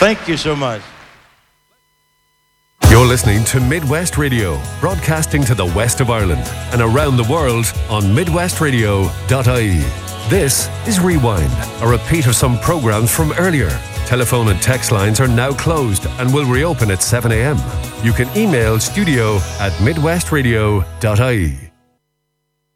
Thank you so much. You're listening to Midwest Radio, broadcasting to the west of Ireland and around the world on midwestradio.ie. This is Rewind, a repeat of some programs from earlier. Telephone and text lines are now closed and will reopen at 7 a.m. You can email studio@midwestradio.ie.